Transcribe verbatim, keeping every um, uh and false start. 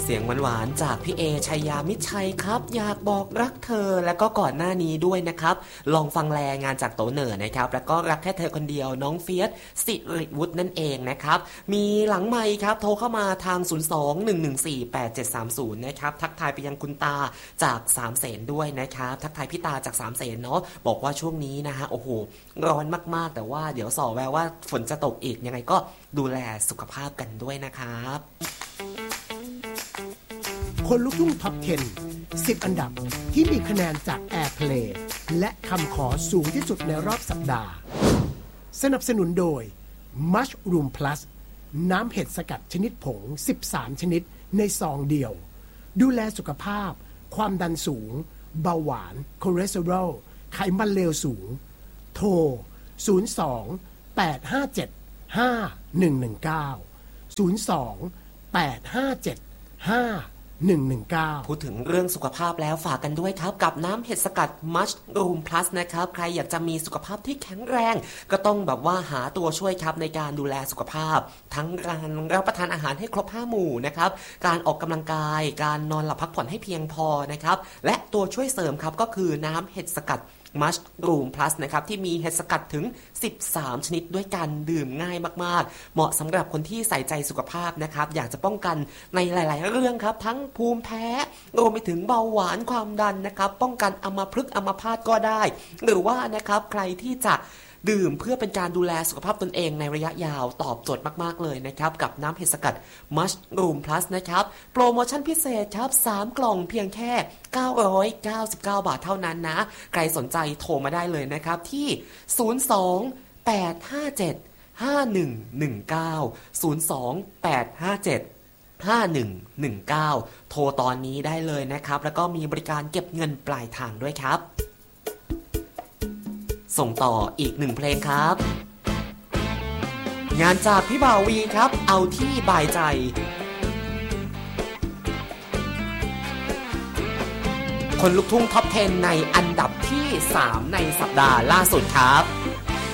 เสียงหวานๆจากพี่เอชัยยามิตรชัยครับอยากบอกรักเธอแล้วก็ก่อนหน้านี้ด้วยนะครับลองฟังแลงานจากโตเหน่อนะครับแล้วก็รักแค่เธอคนเดียวน้องเฟียสสิริวุฒินั่นเองนะครับมีหลังไมค์ครับโทรเข้ามาทางศูนย์ สอง หนึ่ง หนึ่ง สี่ แปด เจ็ด สาม ศูนย์นะครับทักทายไปยังคุณตาจากสามเสนด้วยนะครับทักทายพี่ตาจากสามเสนเนาะบอกว่าช่วงนี้นะฮะโอ้โหร้อนมากๆแต่ว่าเดี๋ยวสอแววว่าฝนจะตกอีกยังไงก็ดูแลสุขภาพกันด้วยนะครับคนลุกทุ่งท็อปสิบ สิบอันดับที่มีคะแนนจาก Airplay และคำขอสูงที่สุดในรอบสัปดาห์สนับสนุนโดย Mushroom Plus น้ำเห็ดสกัดชนิดผงสิบสามชนิดในซองเดียวดูแลสุขภาพความดันสูงเบาหวานคอเลสเตอรอลไขมันเลวสูงโทรศูนย์ สอง แปด ห้า เจ็ด ห้า หนึ่ง หนึ่ง เก้า ศูนย์ สอง แปด ห้า เจ็ด ห้า หนึ่ง หนึ่ง เก้าพูดถึงเรื่องสุขภาพแล้วฝากกันด้วยครับกับน้ำเห็ดสกัด Mushroom Plus นะครับใครอยากจะมีสุขภาพที่แข็งแรงก็ต้องแบบว่าหาตัวช่วยครับในการดูแลสุขภาพทั้งการรับประทานอาหารให้ครบห้าหมู่นะครับการออกกำลังกายการนอนหลับพักผ่อนให้เพียงพอนะครับและตัวช่วยเสริมครับก็คือน้ำเห็ดสกัดMushroom Plus นะครับที่มีเห็ดสกัดถึงสิบสามชนิดด้วยกันดื่มง่ายมากๆเหมาะสำหรับคนที่ใส่ใจสุขภาพนะครับอยากจะป้องกันในหลายๆเรื่องครับทั้งภูมิแพ้รวมไปถึงเบาหวานความดันนะครับป้องกันอัมพฤกษ์อัมพาตก็ได้หรือว่านะครับใครที่จะดื่มเพื่อเป็นการดูแลสุขภาพตนเองในระยะยาวตอบโจทย์มากๆเลยนะครับกับน้ำเห็ดสกัด Mushroom Plus นะครับโปรโมชั่นพิเศษครับสามกล่องเพียงแค่เก้าร้อยเก้าสิบเก้าบาทเท่านั้นนะใครสนใจโทรมาได้เลยนะครับที่ศูนย์ สอง แปด ห้า เจ็ด ห้า หนึ่ง หนึ่ง เก้า ศูนย์ สอง แปด ห้า เจ็ด ห้า หนึ่ง หนึ่ง เก้าโทรตอนนี้ได้เลยนะครับแล้วก็มีบริการเก็บเงินปลายทางด้วยครับส่งต่ออีกหนึ่งเพลงครับงานจากพี่บ่าววีครับเอาที่บายใจคนลุกทุ่งท็อปสิบในอันดับที่สามในสัปดาห์ล่าสุดครับ